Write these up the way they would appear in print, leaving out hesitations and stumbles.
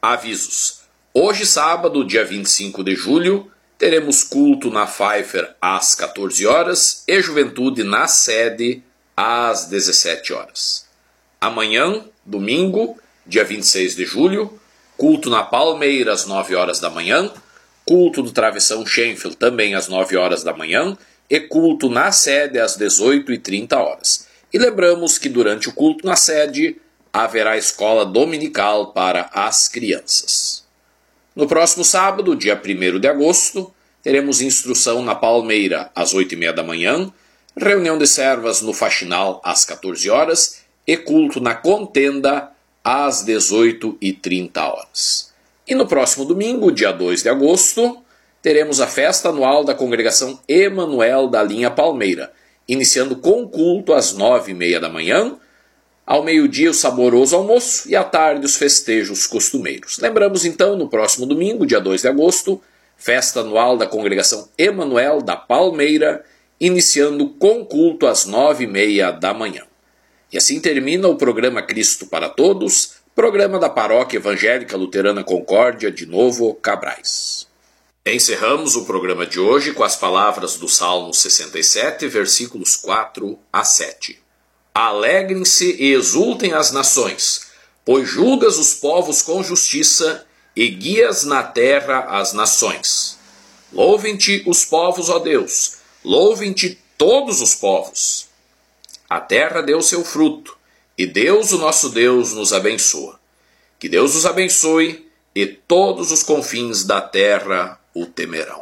Avisos. Hoje, sábado, dia 25 de julho, teremos culto na Pfeiffer às 14 horas e juventude na sede às 17 horas. Amanhã, domingo, dia 26 de julho, culto na Palmeira às 9 horas da manhã, culto do Travessão Schenfeld também às 9 horas da manhã e culto na sede às 18h30 horas. E lembramos que durante o culto na sede haverá escola dominical para as crianças. No próximo sábado, dia 1º de agosto, teremos instrução na Palmeira às 8h30 da manhã, reunião de servas no Faxinal às 14 horas e culto na Contenda às 18h30 horas. E no próximo domingo, dia 2 de agosto, teremos a festa anual da Congregação Emanuel da linha Palmeira, iniciando com culto às 9h30 da manhã, ao meio-dia o saboroso almoço e à tarde os festejos costumeiros. Lembramos então, no próximo domingo, dia 2 de agosto, festa anual da Congregação Emanuel da Palmeira, iniciando com culto às 9h30 da manhã. E assim termina o programa Cristo para Todos, programa da Paróquia Evangélica Luterana Concórdia de Novo Cabrais. Encerramos o programa de hoje com as palavras do Salmo 67, versículos 4 a 7. Alegrem-se e exultem as nações, pois julgas os povos com justiça e guias na terra as nações. Louvem-te os povos, ó Deus, louvem-te todos os povos. A terra deu seu fruto, e Deus, o nosso Deus, nos abençoa. Que Deus os abençoe, e todos os confins da terra o temerão.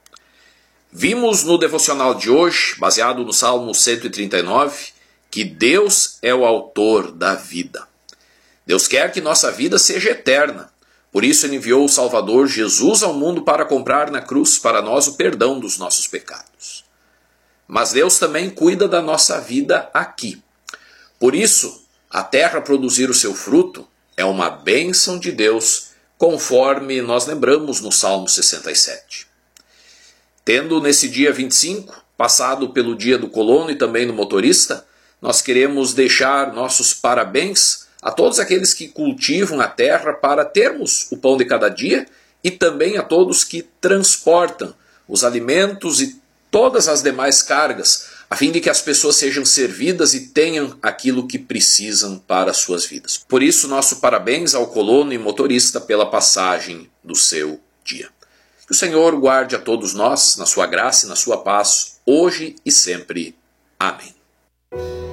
Vimos no devocional de hoje, baseado no Salmo 139, que Deus é o autor da vida. Deus quer que nossa vida seja eterna. Por isso ele enviou o Salvador Jesus ao mundo para comprar na cruz para nós o perdão dos nossos pecados. Mas Deus também cuida da nossa vida aqui. Por isso, a terra produzir o seu fruto é uma bênção de Deus, conforme nós lembramos no Salmo 67. Tendo nesse dia 25, passado pelo dia do colono e também do motorista, nós queremos deixar nossos parabéns a todos aqueles que cultivam a terra para termos o pão de cada dia e também a todos que transportam os alimentos e todas as demais cargas, a fim de que as pessoas sejam servidas e tenham aquilo que precisam para as suas vidas. Por isso, nosso parabéns ao colono e motorista pela passagem do seu dia. Que o Senhor guarde a todos nós na sua graça e na sua paz, hoje e sempre. Amém.